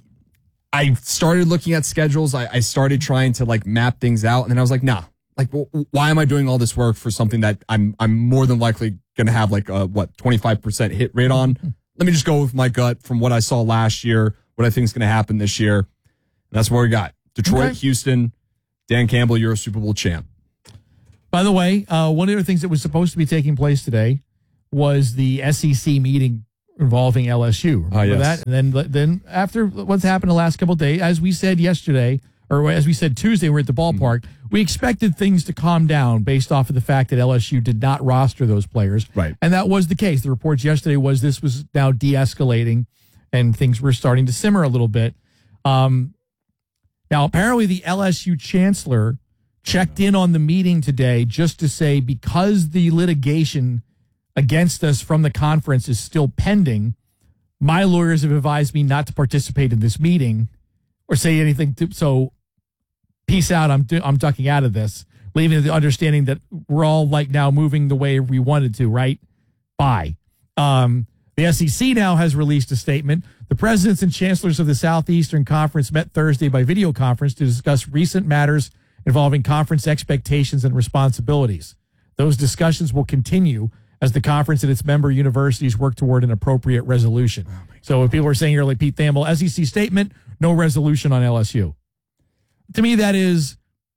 I started looking at schedules. I, I started trying to like map things out, and then I was like, nah, like, well, why am I doing all this work for something that I'm I'm more than likely going to have like a what twenty-five percent hit rate on? Let me just go with my gut from what I saw last year, what I think is going to happen this year. And that's what we got. Detroit, okay. Houston, Dan Campbell, you're a Super Bowl champ. By the way, uh, one of the things that was supposed to be taking place today was the S E C meeting involving L S U. Remember uh, yes. that? And then, then after what's happened the last couple of days, as we said yesterday, or as we said Tuesday, we're at the ballpark, mm-hmm. we expected things to calm down based off of the fact that L S U did not roster those players. Right. And that was the case. The reports yesterday was this was now de-escalating and things were starting to simmer a little bit. Um, now, apparently the L S U chancellor checked in on the meeting today just to say because the litigation against us from the conference is still pending, my lawyers have advised me not to participate in this meeting or say anything. To, so peace out. I'm I'm ducking out of this, leaving the understanding that we're all like now moving the way we wanted to, right? Bye. Um, the S E C now has released a statement. The presidents and chancellors of the Southeastern Conference met Thursday by video conference to discuss recent matters involving conference expectations and responsibilities. Those discussions will continue as the conference and its member universities work toward an appropriate resolution. Oh so if people are saying here, like Pete Thamel, S E C statement, no resolution on L S U. To me, that is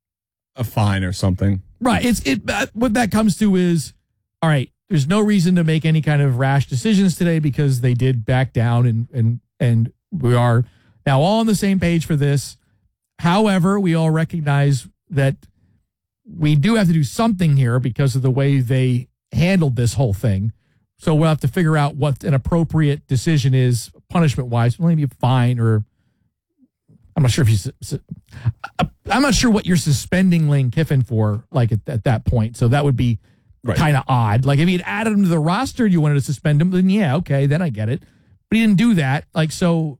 a fine or something. Right. It's it. Uh, what that comes to is, all right, there's no reason to make any kind of rash decisions today because they did back down and and and we are now all on the same page for this. However, we all recognize that we do have to do something here because of the way they handled this whole thing. So we'll have to figure out what an appropriate decision is punishment-wise. Maybe a fine or I'm not sure if you I'm not sure what you're suspending Lane Kiffin for like at, at that point. So that would be right. Kind of odd. Like if he had added him to the roster and you wanted to suspend him, then yeah, okay, then I get it. But he didn't do that. Like so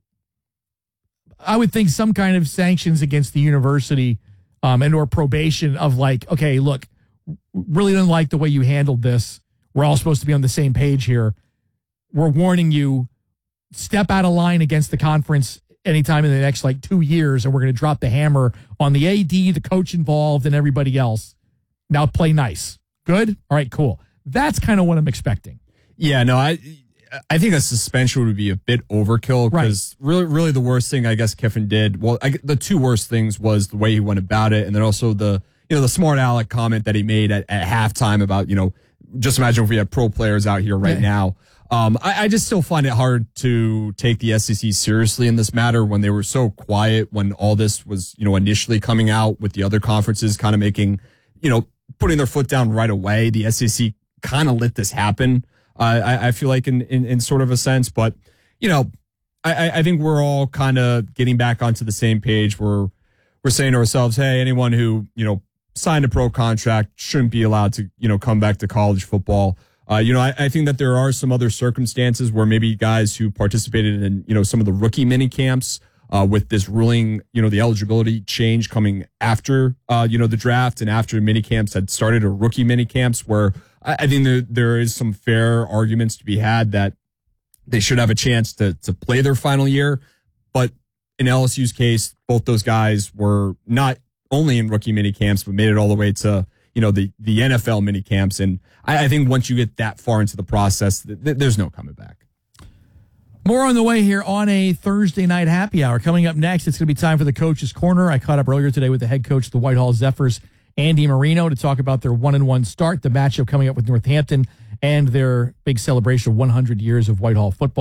I would think some kind of sanctions against the university um, and or probation of like, okay, look, really didn't like the way you handled this. We're all supposed to be on the same page here. We're warning you, step out of line against the conference anytime in the next like two years, and we're going to drop the hammer on the A D, the coach involved, and everybody else. Now play nice. Good? All right, cool. That's kind of what I'm expecting. Yeah, no, I I think a suspension would be a bit overkill because right. really, really the worst thing I guess Kiffin did, well, I, the two worst things was the way he went about it, and then also the, you know, the smart aleck comment that he made at, at halftime about, you know, just imagine if we had pro players out here right yeah. now. Um, I, I just still find it hard to take the S E C seriously in this matter when they were so quiet when all this was, you know, initially coming out with the other conferences kind of making, you know, putting their foot down right away. The S E C kind of let this happen. Uh, I, I feel like in, in, in sort of a sense, but, you know, I, I think we're all kind of getting back onto the same page where we're saying to ourselves, hey, anyone who, you know, signed a pro contract shouldn't be allowed to, you know, come back to college football. Uh, you know, I, I think that there are some other circumstances where maybe guys who participated in, you know, some of the rookie mini camps uh, with this ruling, you know, the eligibility change coming after, uh, you know, the draft and after mini camps had started or rookie mini camps where I, I think there, there is some fair arguments to be had that they should have a chance to, to play their final year. But in L S U's case, both those guys were not only in rookie mini camps, but made it all the way to, you know, the, the N F L mini camps. And I, I think once you get that far into the process, th- th- there's no coming back. More on the way here on a Thursday night happy hour. Coming up next, it's going to be time for the Coach's Corner. I caught up earlier today with the head coach of the Whitehall Zephyrs, Andy Marino, to talk about their one and one start, the matchup coming up with Northampton, and their big celebration of one hundred years of Whitehall football.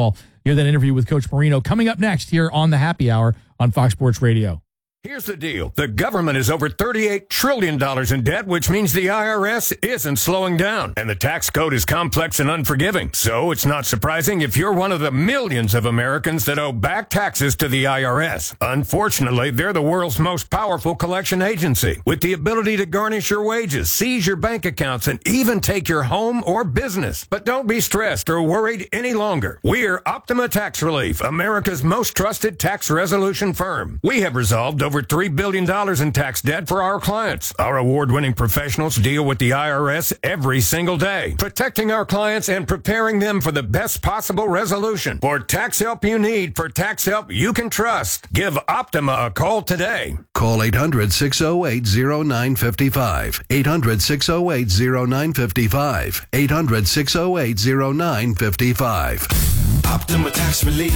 Hear that interview with Coach Marino coming up next here on the Happy Hour on Fox Sports Radio. Here's the deal. The government is over thirty-eight trillion dollars in debt, which means the I R S isn't slowing down. And the tax code is complex and unforgiving. So it's not surprising if you're one of the millions of Americans that owe back taxes to the I R S. Unfortunately, they're the world's most powerful collection agency, with the ability to garnish your wages, seize your bank accounts, and even take your home or business. But don't be stressed or worried any longer. We're Optima Tax Relief, America's most trusted tax resolution firm. We have resolved over three billion dollars in tax debt for our clients. Our award-winning professionals deal with the I R S every single day, protecting our clients and preparing them for the best possible resolution. For tax help you need, for tax help you can trust, give Optima a call today. Call eight hundred, six oh eight, oh nine five five. eight hundred, six oh eight, oh nine five five. eight hundred, six oh eight, oh nine five five. Optima Tax Relief.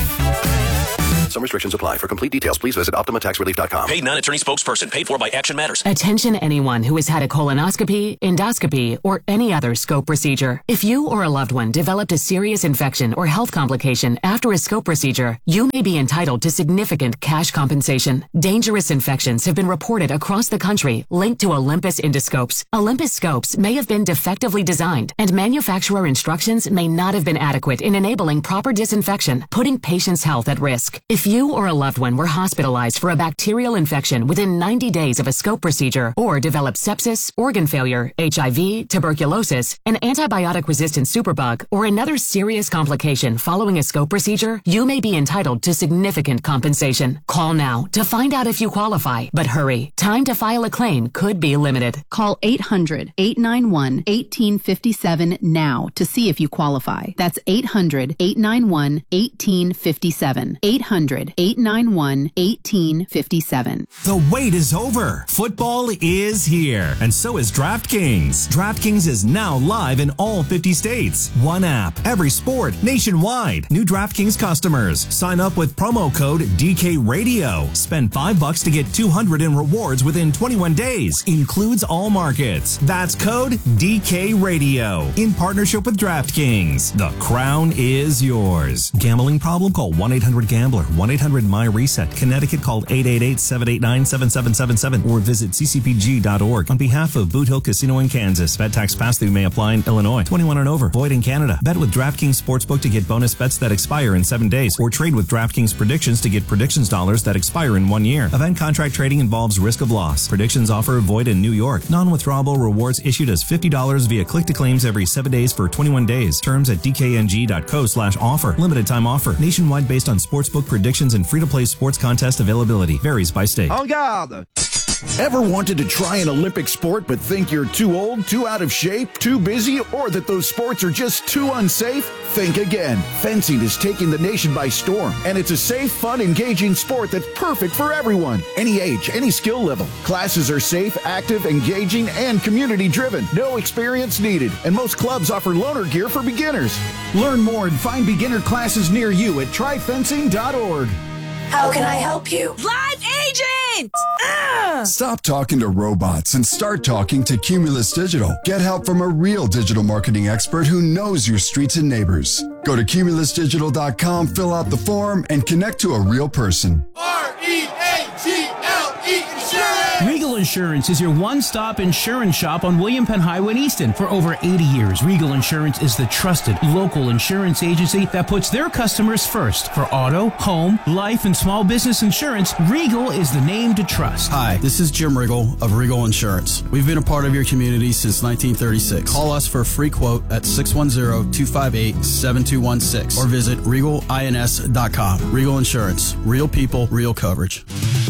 Some restrictions apply. For complete details, please visit Optima Tax Relief dot com. Paid non-attorney spokesperson. Paid for by Action Matters. Attention anyone who has had a colonoscopy, endoscopy, or any other scope procedure. If you or a loved one developed a serious infection or health complication after a scope procedure, you may be entitled to significant cash compensation. Dangerous infections have been reported across the country linked to Olympus endoscopes. Olympus scopes may have been defectively designed, and manufacturer instructions may not have been adequate in enabling proper disinfection, putting patients' health at risk. If you or a loved one were hospitalized for a bacterial infection within ninety days of a scope procedure, or developed sepsis, organ failure, H I V, tuberculosis, an antibiotic-resistant superbug, or another serious complication following a scope procedure, you may be entitled to significant compensation. Call now to find out if you qualify, but hurry. Time to file a claim could be limited. Call eight hundred, eight nine one, one eight five seven now to see if you qualify. That's eight hundred, eight nine one, one eight five seven. eight hundred, eight nine one, one eight five seven. The wait is over. Football is here, and so is DraftKings. DraftKings is now live in all fifty states. One app, every sport, nationwide. New DraftKings customers sign up with promo code D K Radio. Spend five bucks to get two hundred in rewards within twenty-one days. Includes all markets. That's code D K Radio in partnership with DraftKings. The crown is yours. Gambling problem? Call one eight hundred gambler. one eight hundred my reset. Connecticut, call eight eight eight, seven eight nine, seven seven seven seven or visit c c p g dot org. On behalf of Boot Hill Casino in Kansas, bet tax pass-through may apply in Illinois. twenty-one and over. Void in Canada. Bet with DraftKings Sportsbook to get bonus bets that expire in seven days, or trade with DraftKings Predictions to get predictions dollars that expire in one year. Event contract trading involves risk of loss. Predictions offer void in New York. Non-withdrawable rewards issued as fifty dollars via click-to-claims every seven days for twenty-one days. Terms at d k n g dot co slash offer. Limited time offer. Nationwide based on sportsbook predictions and free-to-play sports contest availability. Varies by state. En garde! Ever wanted to try an Olympic sport but think you're too old, too out of shape, too busy, or that those sports are just too unsafe? Think again. Fencing is taking the nation by storm, and it's a safe, fun, engaging sport that's perfect for everyone. Any age, any skill level. Classes are safe, active, engaging, and community-driven. No experience needed, and most clubs offer loaner gear for beginners. Learn more and find beginner classes near you at try fencing dot org. How can I help you? Live agent! Ah! Stop talking to robots and start talking to Cumulus Digital. Get help from a real digital marketing expert who knows your streets and neighbors. Go to cumulus digital dot com, fill out the form, and connect to a real person. R E A G L E Insurance! Regal Insurance is your one-stop insurance shop on William Penn Highway in Easton. For over eighty years, Regal Insurance is the trusted local insurance agency that puts their customers first. For auto, home, life, and small business insurance, Regal is the name to trust. Hi, this is Jim Riggle of Regal Insurance. We've been a part of your community since nineteen thirty-six. Call us for a free quote at six one zero, two five eight, seven two one six or visit regal ins dot com. Regal Insurance. Real people, real coverage.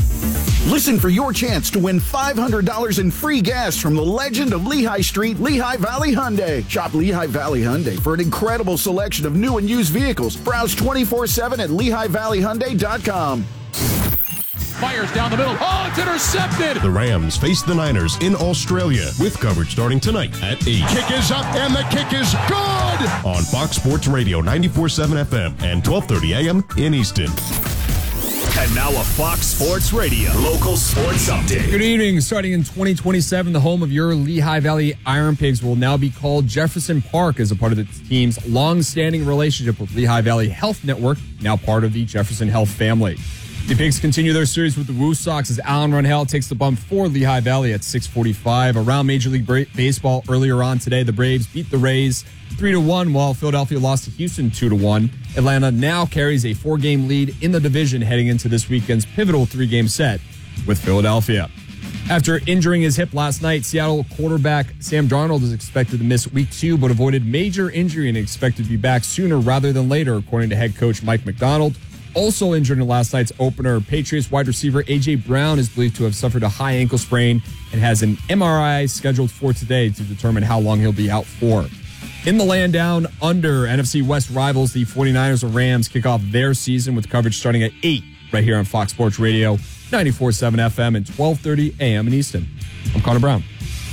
Listen for your chance to win five hundred dollars in free gas from the legend of Lehigh Street, Lehigh Valley Hyundai. Shop Lehigh Valley Hyundai for an incredible selection of new and used vehicles. Browse twenty-four seven at lehigh valley hyundai dot com. Fires down the middle. Oh, it's intercepted. The Rams face the Niners in Australia with coverage starting tonight at eight. Kick is up and the kick is good. On Fox Sports Radio ninety-four point seven F M and twelve thirty A M in Easton. And now a Fox Sports Radio local sports update. Good evening. Starting in twenty twenty-seven, the home of your Lehigh Valley Iron Pigs will now be called Jefferson Park as a part of the team's long-standing relationship with Lehigh Valley Health Network, now part of the Jefferson Health family. The Pigs continue their series with the Woo Sox as Alan Runhell takes the bump for Lehigh Valley at six forty-five. Around Major League Baseball earlier on today, the Braves beat the Rays three to one, while Philadelphia lost to Houston two to one. Atlanta now carries a four-game lead in the division heading into this weekend's pivotal three-game set with Philadelphia. After injuring his hip last night, Seattle quarterback Sam Darnold is expected to miss week two, but avoided major injury and expected to be back sooner rather than later, according to head coach Mike McDonald. Also injured in last night's opener, Patriots wide receiver A J. Brown is believed to have suffered a high ankle sprain and has an M R I scheduled for today to determine how long he'll be out for. In the land down under, N F C West rivals, the 49ers and Rams kick off their season with coverage starting at eight right here on Fox Sports Radio, ninety-four point seven F M and twelve thirty A M in Easton. I'm Connor Brown.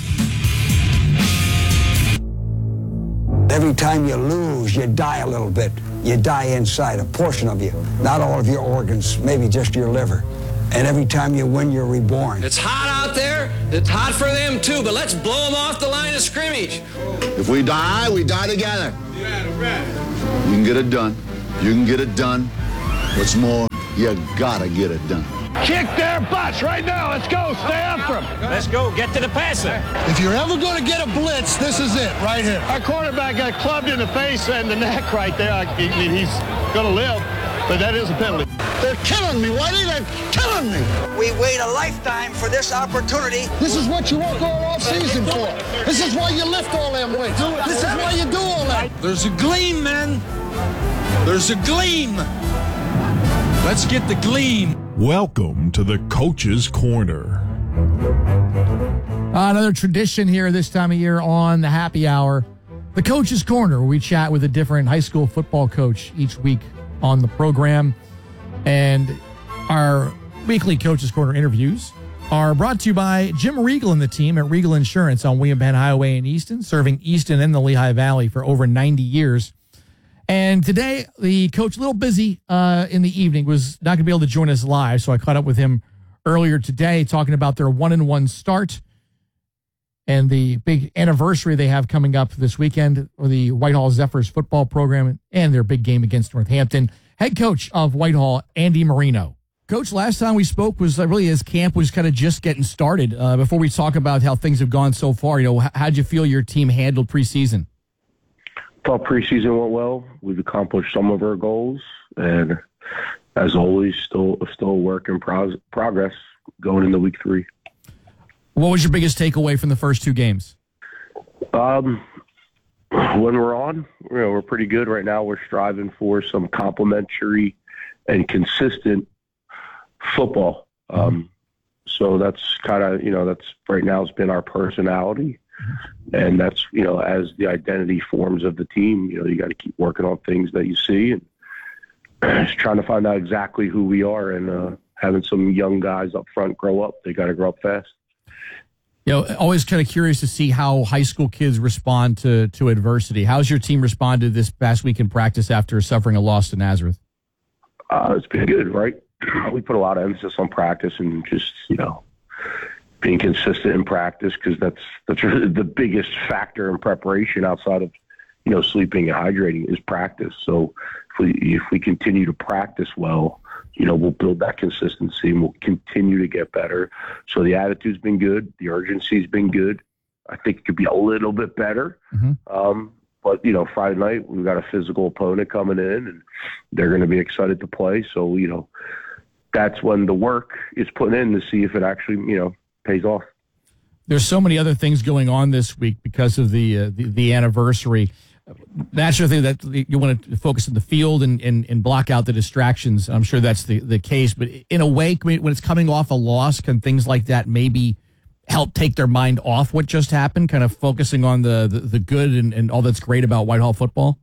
Every time you lose, you die a little bit. You die inside, a portion of you. Not all of your organs, maybe just your liver. And every time you win, you're reborn. It's hot out there. It's hot for them, too, but let's blow them off the line of scrimmage. If we die, we die together. You can get it done. You can get it done. What's more, you gotta get it done. Kick their butts right now. Let's go. Stay after them. Let's go. Get to the passer. If you're ever going to get a blitz, this is it right here. Our quarterback got clubbed in the face and the neck right there. I mean, he's going to live, but that is a penalty. They're killing me, Whitey. They're killing me. We wait a lifetime for this opportunity. This is what you work all off season for. This is why you lift all them weights. This is why you do all that. There's a gleam, man. There's a gleam. Let's get the gleam. Welcome to the Coach's Corner. Uh, another tradition here this time of year on the happy hour, the Coach's Corner, where we chat with a different high school football coach each week on the program. And our weekly Coach's Corner interviews are brought to you by Jim Regal and the team at Regal Insurance on William Penn Highway in Easton, serving Easton and the Lehigh Valley for over ninety years. And today, the coach, a little busy uh, in the evening, was not going to be able to join us live, so I caught up with him earlier today talking about their one-and-one start and the big anniversary they have coming up this weekend for the Whitehall Zephyrs football program and their big game against Northampton. Head coach of Whitehall, Andy Marino. Coach, last time we spoke was uh, really as camp was kind of just getting started. Uh, before we talk about how things have gone so far, you know, how how'd you feel your team handled preseason? Thought preseason went well. We've accomplished some of our goals, and as always, still still a work in pro- progress going into week three. What was your biggest takeaway from the first two games? Um, when we're on, you know, we're pretty good right now. We're striving for some complementary and consistent football. Um, so that's kind of, you know, that's right now has been our personality. And that's, you know, as the identity forms of the team, you know, you got to keep working on things that you see and just trying to find out exactly who we are and uh, having some young guys up front grow up. They got to grow up fast. You know, always kind of curious to see how high school kids respond to, to adversity. How's your team responded this past week in practice after suffering a loss to Nazareth? Uh, it's been good, right? We put a lot of emphasis on practice and just, you know, being consistent in practice because that's that's really the biggest factor in preparation outside of, you know, sleeping and hydrating is practice. So if we if we continue to practice well, you know, we'll build that consistency and we'll continue to get better. So the attitude's been good. The urgency's been good. I think it could be a little bit better. Mm-hmm. Um, but, you know, Friday night, we've got a physical opponent coming in and they're going to be excited to play. So, you know, that's when the work is put in to see if it actually, you know, pays off. There's so many other things going on this week because of the uh, the, the anniversary. Naturally, that you want to focus on the field and, and, and block out the distractions. I'm sure that's the, the case. But in a way, when it's coming off a loss, can things like that maybe help take their mind off what just happened, kind of focusing on the, the, the good and, and all that's great about Whitehall football?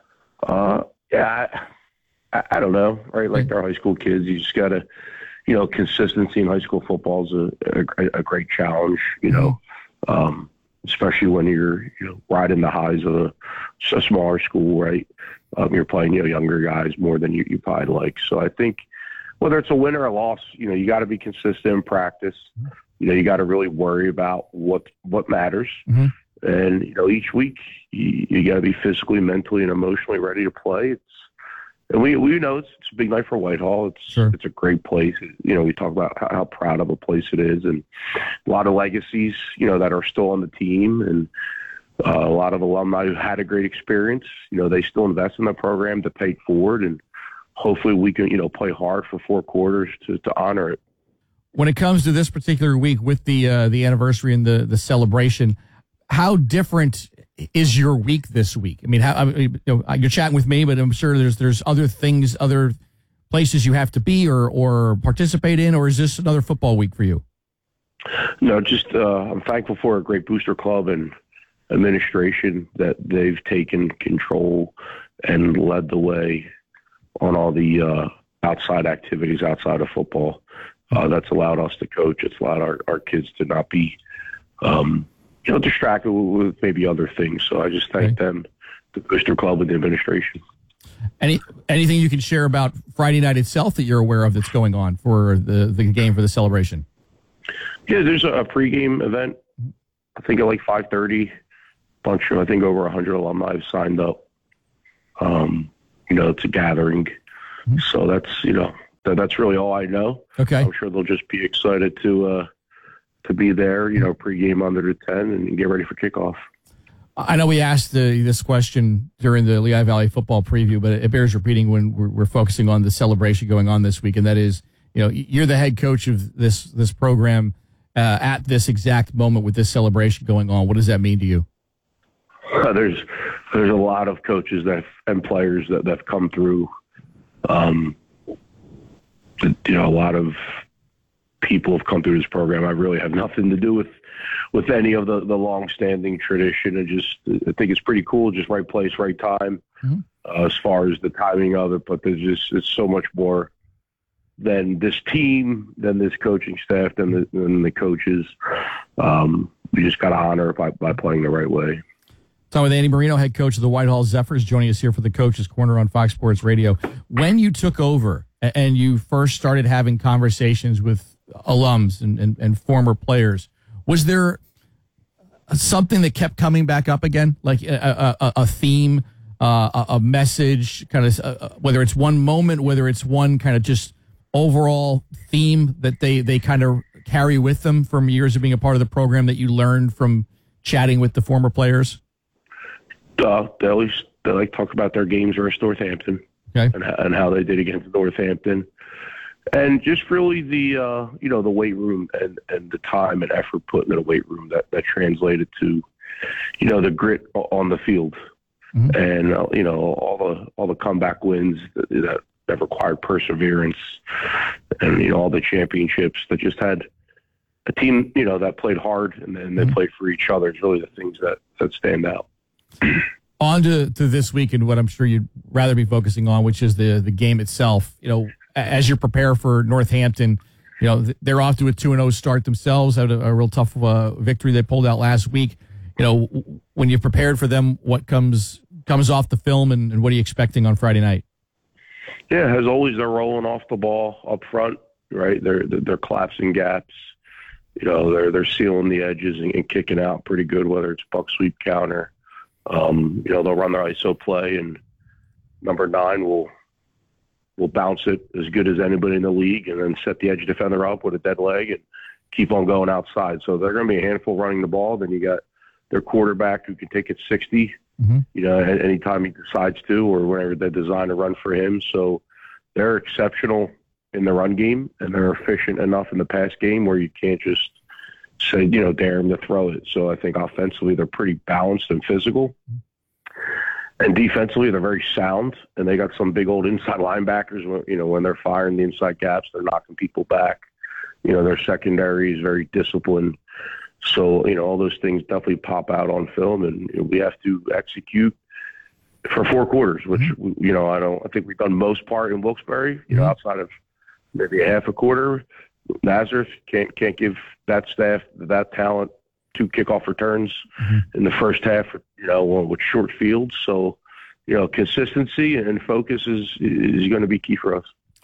Uh, yeah, I, I don't know, right? Like they're high school kids. You just got to, you know, consistency in high school football is a, a, a great challenge, you know, um, especially when you're, you know, riding the highs of a, a smaller school, right? Um, you're playing, you know, younger guys more than you, you probably like. So I think whether it's a win or a loss, you know, you got to be consistent in practice. You know, you got to really worry about what what matters. Mm-hmm. And, you know, each week you, you got to be physically, mentally, and emotionally ready to play. It's And we we know it's, it's a big night for Whitehall. It's sure. it's a great place. You know, we talk about how, how proud of a place it is, and a lot of legacies, you know, that are still on the team, and uh, a lot of alumni who had a great experience. You know, they still invest in the program to pay it forward, and hopefully we can, you know, play hard for four quarters to, to honor it. When it comes to this particular week with the uh, the anniversary and the the celebration, how different is your week this week? I mean, how, I mean, you know, you're chatting with me, but I'm sure there's there's other things, other places you have to be or or participate in, or is this another football week for you? No, just uh, I'm thankful for a great booster club and administration that they've taken control and led the way on all the uh, outside activities outside of football. Uh, that's allowed us to coach. It's allowed our, our kids to not be um, you know, distracted with maybe other things. So I just thank okay. them, the booster club, and the administration. Any anything you can share about Friday night itself that you're aware of that's going on for the, the game for the celebration? Yeah, there's a, a pregame event. I think at like five thirty. Bunch of, I think, over one hundred alumni have signed up. Um, you know, it's a gathering. Mm-hmm. So that's, you know, that, that's really all I know. Okay. I'm sure they'll just be excited to uh, to be there, you know, pregame under the ten and get ready for kickoff. I know we asked the, this question during the Lehigh Valley football preview, but it bears repeating when we're, we're focusing on the celebration going on this week, and that is, you know, you're the head coach of this this program uh, at this exact moment with this celebration going on. What does that mean to you? Uh, there's there's a lot of coaches that and players that that have come through. Um, you know, a lot of people have come through this program. I really have nothing to do with. with any of the, the long-standing tradition, and just I think it's pretty cool, just right place, right time, mm-hmm. uh, as far as the timing of it. But there's just it's so much more than this team, than this coaching staff, than the, than the coaches. Um, we just got to honor it by, by playing the right way. So with Andy Marino, head coach of the Whitehall Zephyrs, joining us here for the Coach's Corner on Fox Sports Radio. When you took over and you first started having conversations with alums and, and, and former players, was there something that kept coming back up again, like a, a, a theme, uh, a, a message, kind of uh, whether it's one moment, whether it's one kind of just overall theme that they, they kind of carry with them from years of being a part of the program that you learned from chatting with the former players? Uh, they always they like talk about their games versus Northampton, okay. and, and how they did against Northampton. And just really the, uh, you know, the weight room and, and the time and effort put in the weight room that, that translated to, you know, the grit on the field, mm-hmm. and, uh, you know, all the, all the comeback wins that, that, that required perseverance, and, you know, all the championships that just had a team, you know, that played hard and then they mm-hmm. played for each other. It's really the things that, that stand out. On to, to this week and what I'm sure you'd rather be focusing on, which is the, the game itself. You know, as you prepare for Northampton, you know, they're off to a two and oh start themselves, had a, a real tough uh, victory they pulled out last week. You know, when you're prepared for them, what comes comes off the film, and, and what are you expecting on Friday night? Yeah, as always, they're rolling off the ball up front, right? They're they're collapsing gaps. You know, they're they're sealing the edges and, and kicking out pretty good, whether it's buck sweep counter. Um, you know, they'll run their I S O play, and number nine will will bounce it as good as anybody in the league, and then set the edge defender up with a dead leg and keep on going outside. So they're going to be a handful running the ball. Then you got their quarterback who can take it sixty, mm-hmm. you know, anytime he decides to, or whenever they design to run for him. So they're exceptional in the run game, and they're efficient enough in the pass game where you can't just say, you know, dare him to throw it. So I think offensively they're pretty balanced and physical. And defensively, they're very sound, and they got some big old inside linebackers. You know, when they're firing the inside gaps, they're knocking people back. You know, their secondary is very disciplined. So, you know, all those things definitely pop out on film, and you know, we have to execute for four quarters, which, mm-hmm. you know, I don't, I think we've done most part in Wilkes-Barre, you know, outside of maybe a half a quarter. Nazareth can't, can't give that staff, that talent, two kickoff returns mm-hmm. in the first half, you know, with short fields. So, you know, consistency and focus is is going to be key for us.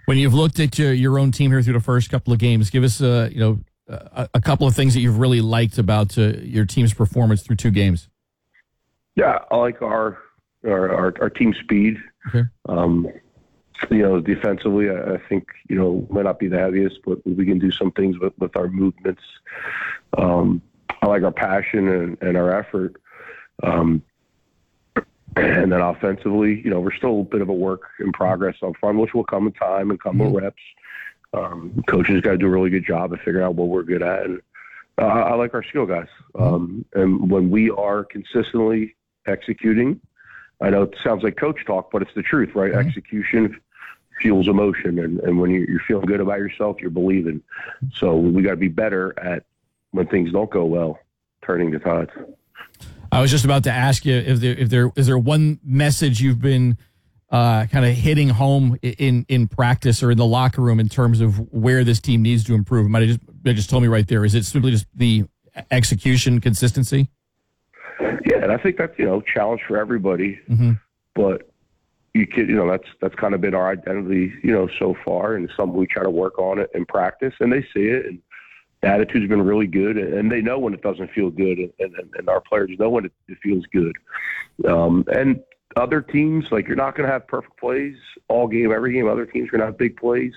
When you've looked at your, your own team here through the first couple of games, give us uh, you know a, a couple of things that you've really liked about uh, your team's performance through two games. Yeah, I like our our, our, our team speed. Okay. Um, you know, defensively, I, I think, you know, might not be the heaviest, but we can do some things with, with our movements. Um, I like our passion and, and our effort. Um, and then offensively, you know, we're still a bit of a work in progress on front, which will come in time and come Mm-hmm. with reps. Um, coaches got to do a really good job of figuring out what we're good at. And uh, I like our skill guys. Um, and when we are consistently executing, I know it sounds like coach talk, but it's the truth, right? Mm-hmm. Execution fuels emotion. And, and when you're, you're feeling good about yourself, you're believing. So we got to be better at when things don't go well, turning the tides. I was just about to ask you if there if there is there one message you've been uh, kind of hitting home in in practice or in the locker room in terms of where this team needs to improve. Might have just they just told me right there. Is it simply just the execution consistency? Yeah, and I think that's, you know, challenge for everybody. Mm-hmm. But you could, you know, that's that's kind of been our identity, you know, so far, and something we try to work on it in practice, and they see it, and the attitude's been really good, and they know when it doesn't feel good, and, and, and our players know when it, it feels good. Um, and other teams, like, you're not going to have perfect plays all game, every game. Other teams are going to have big plays.